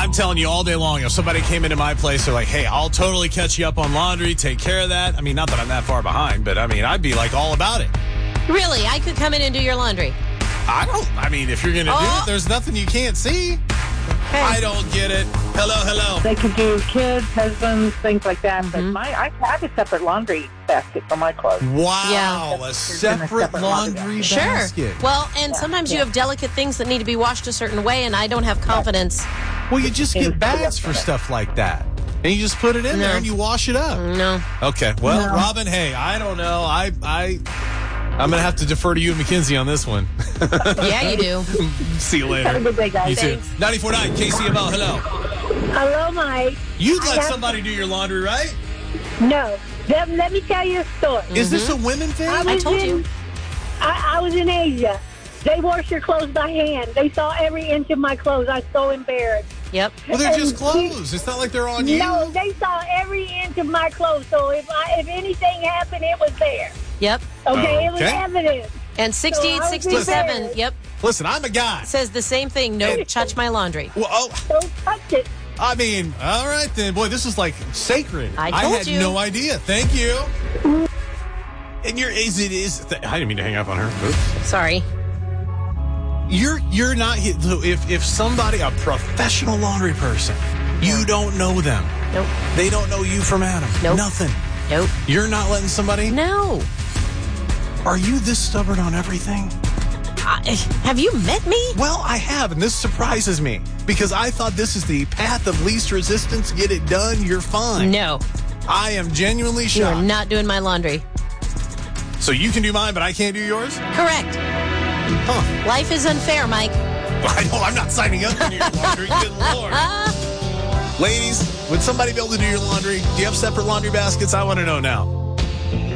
I'm telling you all day long, if somebody came into my place, they're like, hey, I'll totally catch you up on laundry, take care of that. I mean, not that I'm that far behind, but I mean, I'd be like all about it. Really? I could come in and do your laundry? If you're going to do it, there's nothing you can't see. Okay. I don't get it. Hello. They could do kids, husbands, things like that. But I have a separate laundry basket for my clothes. Wow, Yeah. a separate laundry Sure. basket. Well, and sometimes you have delicate things that need to be washed a certain way, and I don't have confidence. Well, you just get bags for stuff like that. And you just put it in there and you wash it up. No. Okay. Well, Robin, hey, I don't know. I'm going to have to defer to you and Mackenzie on this one. Yeah, you do. See you later. Have a good day, guys. You too. Thanks. 94.9 KCML, hello. Hello, Mike. You'd let somebody do your laundry, right? No. Let me tell you a story. Is this a women thing? I told you. I was in Asia. They wash your clothes by hand. They saw every inch of my clothes. I was so embarrassed. Yep. Well, they're just clothes. It's not like they're on you. No, they saw every inch of my clothes. So if anything happened, it was there. Yep. Okay, it was Okay. evidence. And 68, So I was 67, prepared. yep, Listen, I'm a guy. says the same thing. No, touch my laundry. Well, Don't touch it. I mean, all right then. Boy, this is like sacred. I told had you. no idea. Thank you. And I didn't mean to hang up on her. Oops. Sorry. You're not, if somebody, a professional laundry person, you don't know them. Nope. They don't know you from Adam. Nope. Nothing. Nope. You're not letting somebody? No. Are you this stubborn on everything? Have you met me? Well, I have, and this surprises me because I thought this is the path of least resistance. Get it done, you're fine. No. I am genuinely You shocked. are not doing my laundry. So you can do mine, but I can't do yours? Correct. Huh. Life is unfair, Mike. I know, I'm not signing up to do your laundry. Good Lord. Ladies, would somebody be able to do your laundry? Do you have separate laundry baskets? I want to know now.